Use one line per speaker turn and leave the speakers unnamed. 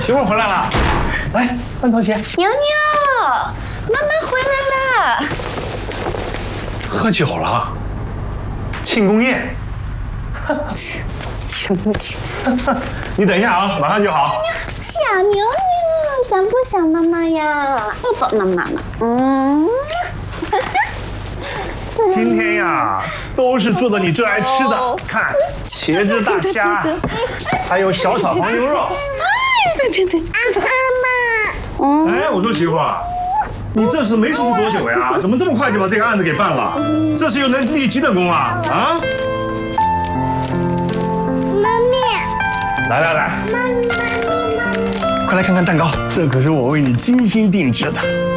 媳妇回来了，来，半头鞋。
娘娘，妈妈回来了。
喝酒了，庆功宴。
生气。
你等一下啊，马上就好。
小牛牛，想不想妈妈呀？抱抱妈妈嘛。嗯。
今天呀，都是做的你最爱吃的，看茄子大虾，还有小炒黄牛肉。
对，妈妈。
哎，我说媳妇啊，你这是没出去多久呀？怎么这么快就把这个案子给办了？这是又能立几等功啊？啊！
妈咪。
来，快来看看蛋糕，这可是我为你精心定制的。